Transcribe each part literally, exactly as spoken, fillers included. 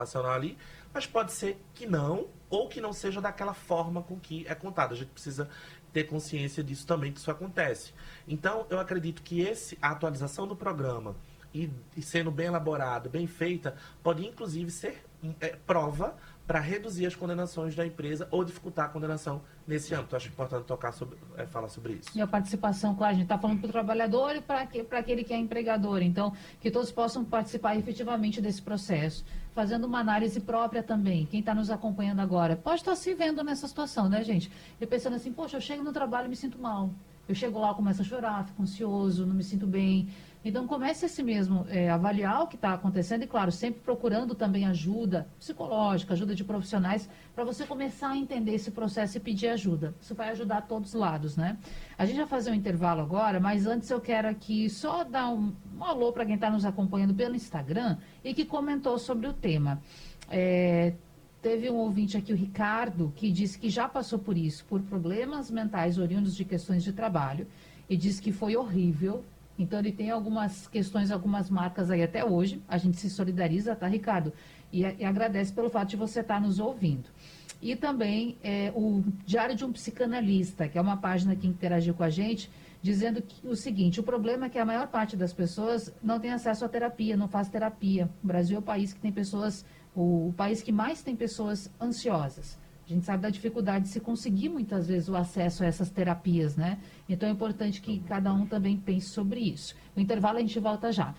nacional ali, mas pode ser que não, ou que não seja daquela forma com que é contado. A gente precisa ter consciência disso também, que isso acontece. Então, eu acredito que esse, a atualização do programa, e, e sendo bem elaborado, bem feita, pode inclusive ser é, prova para reduzir as condenações da empresa ou dificultar a condenação nesse âmbito. Eu acho importante tocar sobre, é, falar sobre isso. E a participação, claro, a gente está falando para o trabalhador e para aquele que é empregador. Então, que todos possam participar efetivamente desse processo, fazendo uma análise própria também. Quem está nos acompanhando agora pode estar se vendo nessa situação, né, gente? E pensando assim, poxa, eu chego no trabalho e me sinto mal. Eu chego lá, começo a chorar, fico ansioso, não me sinto bem. Então, comece a si mesmo é, avaliar o que está acontecendo e, claro, sempre procurando também ajuda psicológica, ajuda de profissionais, para você começar a entender esse processo e pedir ajuda. Isso vai ajudar a todos os lados, né? A gente vai fazer um intervalo agora, mas antes eu quero aqui só dar um, um alô para quem está nos acompanhando pelo Instagram e que comentou sobre o tema. É... Teve um ouvinte aqui, o Ricardo, que disse que já passou por isso, por problemas mentais oriundos de questões de trabalho, e disse que foi horrível. Então, ele tem algumas questões, algumas marcas aí até hoje. A gente se solidariza, tá, Ricardo? E, e agradece pelo fato de você estar nos ouvindo. E também é, o Diário de um Psicanalista, que é uma página que interagiu com a gente, dizendo que, o seguinte, o problema é que a maior parte das pessoas não tem acesso à terapia, não faz terapia. O Brasil é o país que tem pessoas... O, o país que mais tem pessoas ansiosas. A gente sabe da dificuldade de se conseguir, muitas vezes, o acesso a essas terapias, né? Então, é importante que cada um também pense sobre isso. No intervalo, a gente volta já.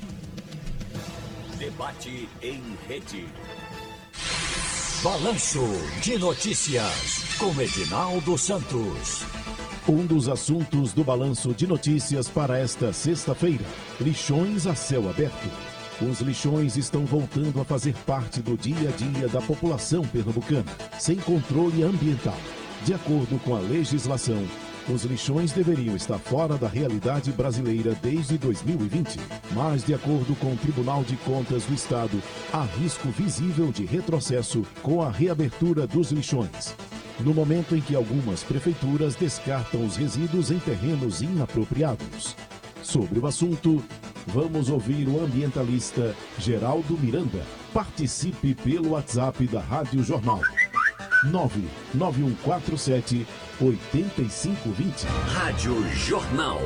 Debate em rede. Balanço de Notícias, com Edinaldo Santos. Um dos assuntos do Balanço de Notícias para esta sexta-feira: lixões a céu aberto. Os lixões estão voltando a fazer parte do dia a dia da população pernambucana, sem controle ambiental. De acordo com a legislação, os lixões deveriam estar fora da realidade brasileira desde dois mil e vinte, mas, de acordo com o Tribunal de Contas do Estado, há risco visível de retrocesso com a reabertura dos lixões, no momento em que algumas prefeituras descartam os resíduos em terrenos inapropriados. Sobre o assunto, vamos ouvir o ambientalista Geraldo Miranda. Participe pelo WhatsApp da Rádio Jornal. nove nove um quatro sete, oito cinco dois zero. Rádio Jornal.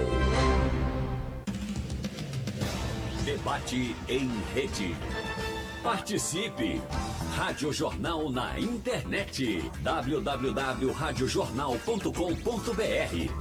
Debate em rede. Participe! Rádio Jornal na internet. w w w ponto rádio jornal ponto com ponto b r.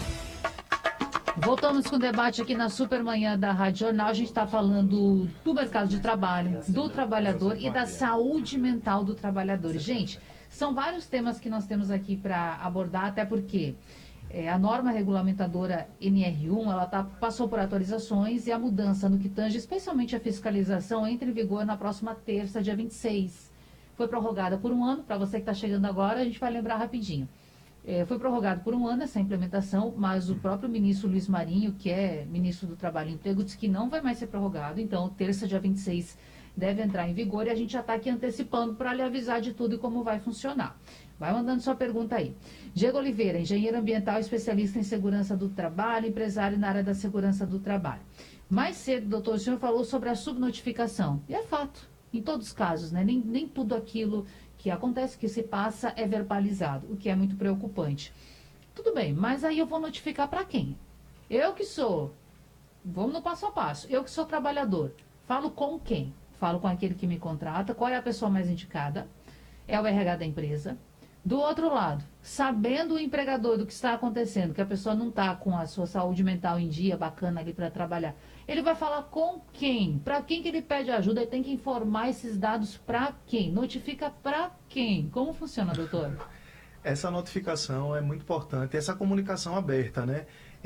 Voltamos com o debate aqui na Supermanhã da Rádio Jornal. A gente está falando do mercado de trabalho, do trabalhador e da saúde mental do trabalhador. Gente, são vários temas que nós temos aqui para abordar, até porque é, a norma regulamentadora N R um, ela tá, passou por atualizações, e a mudança no que tange, especialmente a fiscalização, entra em vigor na próxima terça, dia vinte e seis. Foi prorrogada por um ano. Para você que está chegando agora, a gente vai lembrar rapidinho. É, foi prorrogado por um ano essa implementação, mas o próprio ministro Luiz Marinho, que é ministro do Trabalho e Emprego, disse que não vai mais ser prorrogado. Então, terça, dia vinte e seis, deve entrar em vigor, e a gente já está aqui antecipando para lhe avisar de tudo e como vai funcionar. Vai mandando sua pergunta aí. Diego Oliveira, engenheiro ambiental, especialista em segurança do trabalho, empresário na área da segurança do trabalho. Mais cedo, doutor, o senhor falou sobre a subnotificação. E é fato, em todos os casos, né? Nem, nem tudo aquilo que acontece, que se passa, é verbalizado, o que é muito preocupante. Tudo bem, mas aí eu vou notificar para quem? Eu que sou, vamos no passo a passo, eu que sou trabalhador, falo com quem? Falo com aquele que me contrata, qual é a pessoa mais indicada? É o R H da empresa. Do outro lado, sabendo o empregador do que está acontecendo, que a pessoa não está com a sua saúde mental em dia, bacana ali para trabalhar, ele vai falar com quem? Para quem que ele pede ajuda? Ele tem que informar esses dados para quem? Notifica para quem? Como funciona, doutor? Essa notificação é muito importante, essa comunicação aberta, né,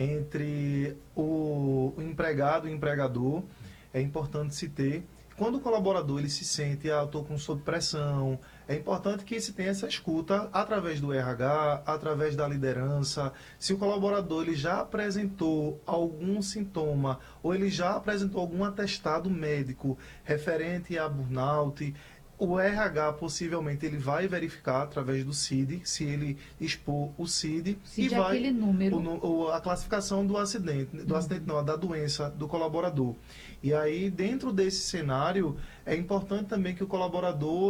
entre o empregado e o empregador, é importante se ter. Quando o colaborador ele se sente, ah, eu estou com sob pressão, é importante que se tenha essa escuta através do R H, através da liderança. Se o colaborador ele já apresentou algum sintoma ou ele já apresentou algum atestado médico referente a burnout, o R H possivelmente ele vai verificar através do C I D, se ele expor o C I D, C I D e é vai aquele número. O, a classificação do acidente, do uhum. acidente não, da doença do colaborador. E aí, dentro desse cenário, é importante também que o colaborador